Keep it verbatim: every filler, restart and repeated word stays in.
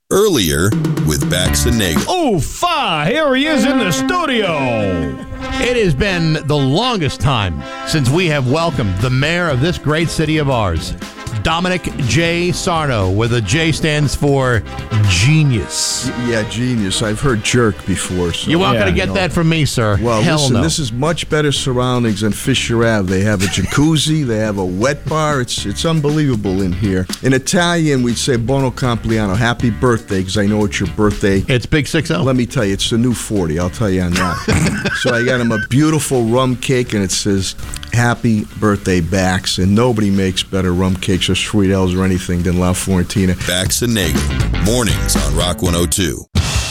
Earlier with Bax and Nagel. Oh, fa! Here he is in the studio. It has been the longest time since we have welcomed the mayor of this great city of ours, Dominic J. Sarno, where the J stands for genius. Yeah, genius. I've heard jerk before. So You aren't Yeah, going to get no. that from me, sir. Well, Hell listen, no. this is much better surroundings than Fisher Ave. They have a jacuzzi, they have a wet bar. It's it's unbelievable in here. In Italian, we'd say buono compleanno, happy birthday, because I know it's your birthday. It's Big six oh. Let me tell you, it's the new forty, I'll tell you on that. So I got him a beautiful rum cake, and it says, happy birthday, Bax. And nobody makes better rum cakes or sweet L's or anything than La Fiorentina. Bax and Nagel. Mornings on Rock one oh two.